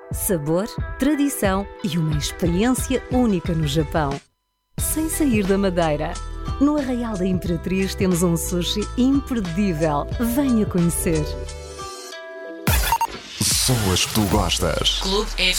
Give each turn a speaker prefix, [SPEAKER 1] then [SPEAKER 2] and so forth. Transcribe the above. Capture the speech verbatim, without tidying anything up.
[SPEAKER 1] Sabor, tradição e uma experiência única no Japão. Sem sair da Madeira. No Arraial da Imperatriz temos um sushi imperdível. Venha conhecer.
[SPEAKER 2] Só as que tu gostas.
[SPEAKER 3] Clube F